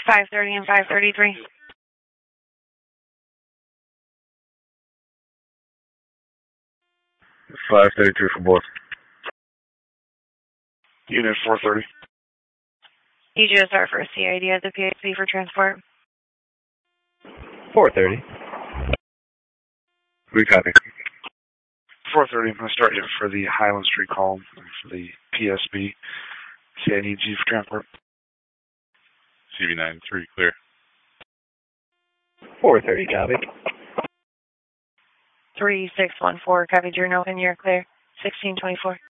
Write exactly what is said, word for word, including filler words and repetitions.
five thirty and five thirty-three. five thirty-three for both. Unit four thirty. E G S R for C I D at the P A C for transport. four thirty. We copy. four thirty, I'm going to start you for the Highland Street call for the P S B. C I D G for transport. C V nine three, clear. four thirty, copy. three six one four, copy, Journal, and you're clear. sixteen twenty-four.